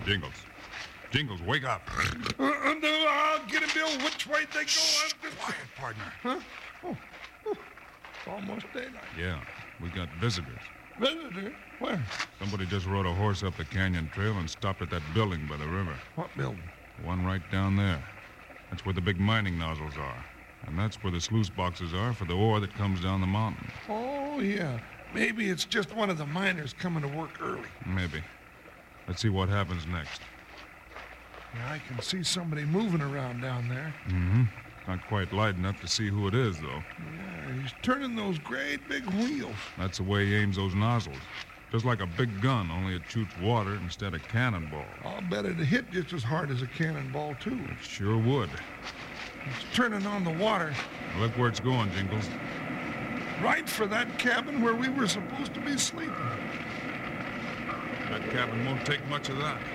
Jingles. Jingles, wake up. I'll get him, Bill. Which way they go? Quiet, partner. Huh? Oh. It's almost daylight. Yeah, we got visitors. Visitor? Where? Somebody just rode a horse up the canyon trail and stopped at that building by the river. What building? The one right down there. That's where the big mining nozzles are. And that's where the sluice boxes are for the ore that comes down the mountain. Oh, yeah. Maybe it's just one of the miners coming to work early. Maybe. Let's see what happens next. Yeah, I can see somebody moving around down there. Mm-hmm. Not quite light enough to see who it is, though. Yeah, he's turning those great big wheels. That's the way he aims those nozzles. Just like a big gun, only it shoots water instead of cannonball. I'll bet it'd hit just as hard as a cannonball, too. It sure would. It's turning on the water. Now look where it's going, Jingles. Right for that cabin where we were supposed to be sleeping. That cabin won't take much of that.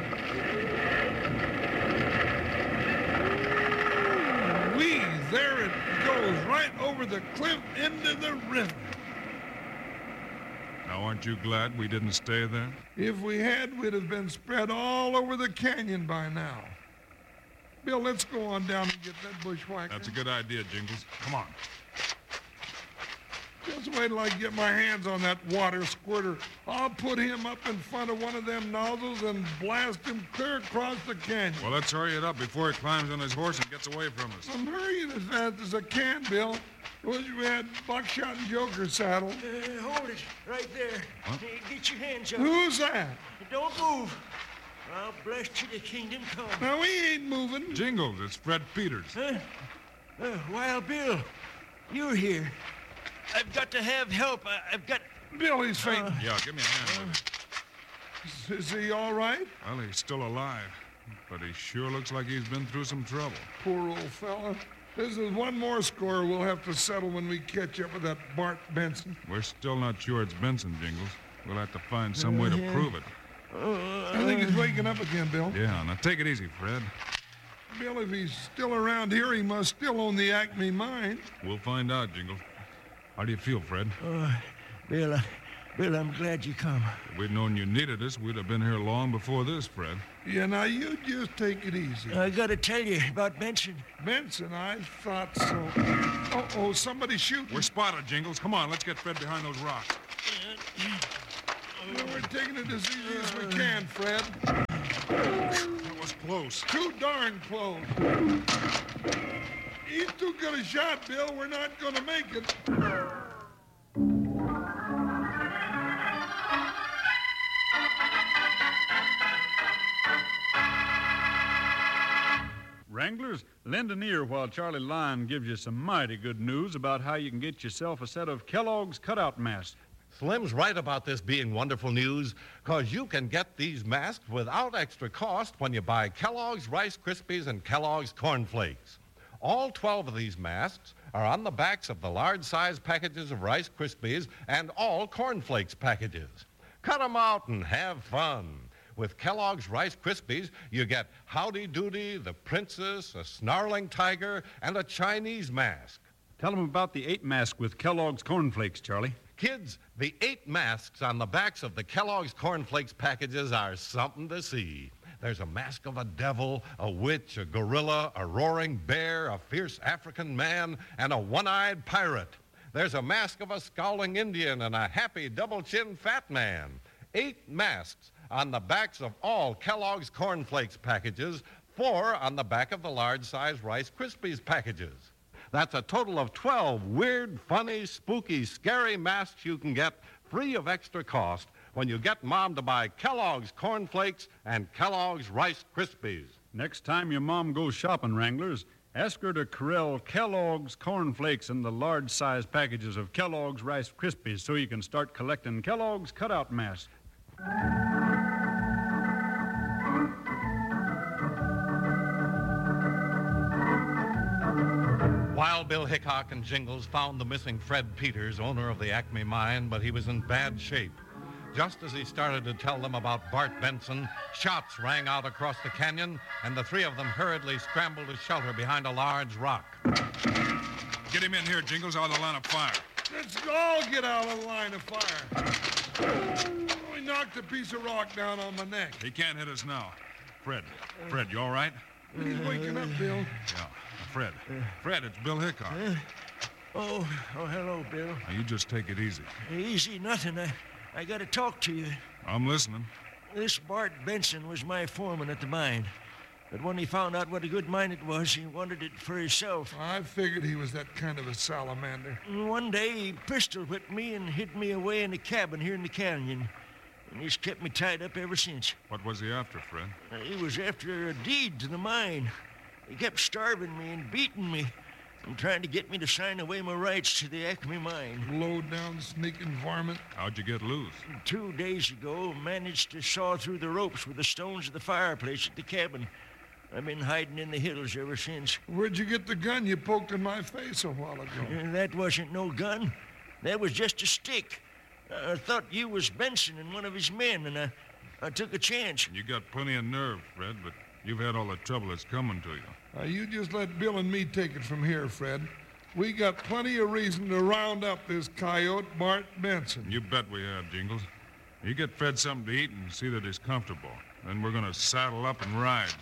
There it goes, right over the cliff into the river. Now, aren't you glad we didn't stay there? If we had, we'd have been spread all over the canyon by now. Bill, let's go on down and get that bushwhacker. That's a good idea, Jingles. Come on. Just wait till I get my hands on that water squirter. I'll put him up in front of one of them nozzles and blast him clear across the canyon. Well, let's hurry it up before he climbs on his horse and gets away from us. I'm hurrying as fast as I can, Bill. Wish we had Buckshot and Joker saddle. Hold it right there. Huh? Get your hands up. Who's that? Don't move. I'll bless you to kingdom come. Now, we ain't moving. Jingles, it's Fred Peters. Huh? Wild Bill, you're here. I've got to have help. I've got... Billy's fainting. Yeah, give me a hand with it. Is he all right? Well, he's still alive, but he sure looks like he's been through some trouble. Poor old fella. This is one more score we'll have to settle when we catch up with that Bart Benson. We're still not sure it's Benson, Jingles. We'll have to find some way to prove it. I think he's waking up again, Bill. Yeah, now take it easy, Fred. Bill, if he's still around here, he must still own the Acme mine. We'll find out, Jingles. How do you feel, Fred? Bill, I'm glad you come. If we'd known you needed us, we'd have been here long before this, Fred. Yeah, now you just take it easy. I got to tell you about Benson. Benson, I thought so. Uh-oh, somebody's shooting. We're spotted, Jingles. Come on, let's get Fred behind those rocks. Well, we're taking it as easy as we can, Fred. That was close. Too darn close. He's too good a shot, Bill. We're not going to make it. Wranglers, lend an ear while Charlie Lyon gives you some mighty good news about how you can get yourself a set of Kellogg's cutout masks. Slim's right about this being wonderful news, because you can get these masks without extra cost when you buy Kellogg's Rice Krispies and Kellogg's Corn Flakes. All 12 of these masks are on the backs of the large-size packages of Rice Krispies and all Corn Flakes packages. Cut 'em out and have fun. With Kellogg's Rice Krispies, you get Howdy Doody, the Princess, a snarling tiger, and a Chinese mask. Tell them about the 8 mask with Kellogg's Corn Flakes, Charlie. Kids, the 8 masks on the backs of the Kellogg's Corn Flakes packages are something to see. There's a mask of a devil, a witch, a gorilla, a roaring bear, a fierce African man, and a one-eyed pirate. There's a mask of a scowling Indian and a happy double-chinned fat man. 8 masks on the backs of all Kellogg's Corn Flakes packages, 4 on the back of the large-size Rice Krispies packages. That's a total of 12 weird, funny, spooky, scary masks you can get free of extra cost when you get Mom to buy Kellogg's Corn Flakes and Kellogg's Rice Krispies. Next time your mom goes shopping, Wranglers, ask her to corral Kellogg's Corn Flakes and the large-size packages of Kellogg's Rice Krispies so you can start collecting Kellogg's cutout masks. Wild Bill Hickok and Jingles found the missing Fred Peters, owner of the Acme mine, but he was in bad shape. Just as he started to tell them about Bart Benson, shots rang out across the canyon, and the 3 of them hurriedly scrambled to shelter behind a large rock. Get him in here, Jingles, out of the line of fire. Let's all get out of the line of fire. We knocked a piece of rock down on my neck. He can't hit us now. Fred, you all right? He's waking up, Bill. Yeah. Fred, it's Bill Hickok. Oh, hello, Bill. Now, you just take it easy. Easy, nothing. I got to talk to you. I'm listening. This Bart Benson was my foreman at the mine. But when he found out what a good mine it was, he wanted it for himself. I figured he was that kind of a salamander. And one day, he pistol whipped me and hid me away in a cabin here in the canyon. And he's kept me tied up ever since. What was he after, Fred? He was after a deed to the mine. He kept starving me and beating me and trying to get me to sign away my rights to the Acme mine. Low-down, sneaking varmint. How'd you get loose? 2 days ago, managed to saw through the ropes with the stones of the fireplace at the cabin. I've been hiding in the hills ever since. Where'd you get the gun you poked in my face a while ago? That wasn't no gun. That was just a stick. I thought you was Benson and one of his men, and I took a chance. You got plenty of nerve, Fred, but you've had all the trouble that's coming to you. You just let Bill and me take it from here, Fred. We got plenty of reason to round up this coyote, Bart Benson. You bet we have, Jingles. You get Fred something to eat and see that he's comfortable. Then we're going to saddle up and ride.